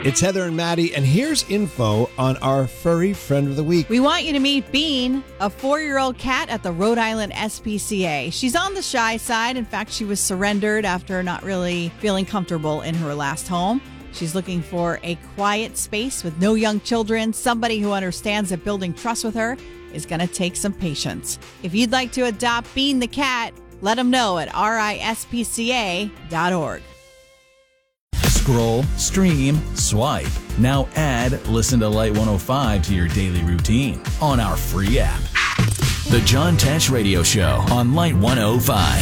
It's Heather and Maddie, and here's info on our furry friend of the week. We want you to meet Bean, a 4-year-old cat at the Rhode Island SPCA. She's on the shy side. In fact, she was surrendered after not really feeling comfortable in her last home. She's looking for a quiet space with no young children, somebody who understands that building trust with her is going to take some patience. If you'd like to adopt Bean the cat, let them know at rispca.org. Scroll, stream, swipe. Now add Listen to Light 105 to your daily routine on our free app. The John Tesh Radio Show on Light 105.